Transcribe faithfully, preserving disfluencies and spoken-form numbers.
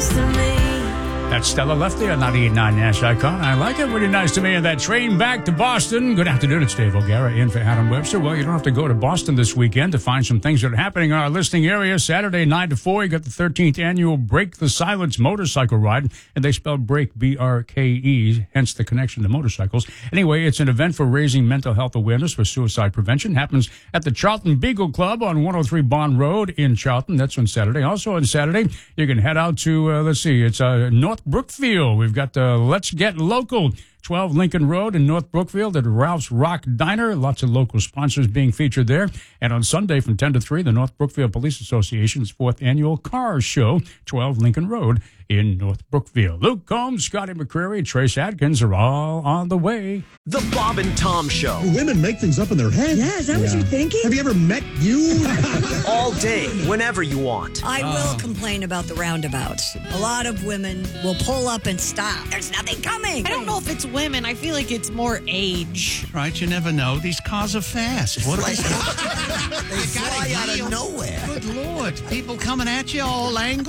nice to me. That's Stella Lefty on ninety-eight point nine Nash Icon. I like it. Really nice to me. And that train back to Boston. Good afternoon. It's Dave O'Gara in for Adam Webster. Well, you don't have to go to Boston this weekend to find some things that are happening in our listening area. Saturday, nine to four, you got the thirteenth annual Break the Silence motorcycle ride. And they spell break, B R K E, hence the connection to motorcycles. Anyway, it's an event for raising mental health awareness for suicide prevention. Happens at the Charlton Beagle Club on one oh three Bond Road in Charlton. That's on Saturday. Also on Saturday, you can head out to, uh, let's see, it's uh, North Brookfield. We've got the Let's Get Local, twelve Lincoln Road in North Brookfield at Ralph's Rock Diner. Lots of local sponsors being featured there. And on Sunday from ten to three, the North Brookfield Police Association's fourth annual Car Show, twelve Lincoln Road in North Brookfield. Luke Combs, Scotty McCreery, Trace Adkins are all on the way. The Bob and Tom Show. Women make things up in their head. Yeah, is that what you're thinking? Have you ever met you? All day, whenever you want. I will complain about the roundabouts. A lot of women will pull up and stop. There's nothing coming. I don't know if it's women. I feel like it's more age. Right, you never know. These cars are fast. What They fly out of nowhere. Good Lord. People coming at you all angles.